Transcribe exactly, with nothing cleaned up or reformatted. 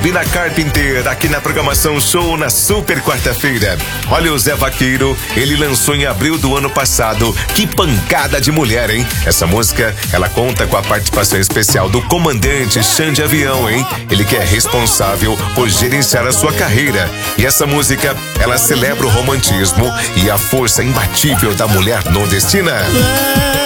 Sabrina Carpenter, aqui na programação Show na Super Quarta-feira. Olha o Zé Vaqueiro, ele lançou em abril do ano passado. Que pancada de mulher, hein? Essa música, ela conta com a participação especial do comandante Xande Avião, hein? Ele que é responsável por gerenciar a sua carreira. E essa música, ela celebra o romantismo e a força imbatível da mulher nordestina.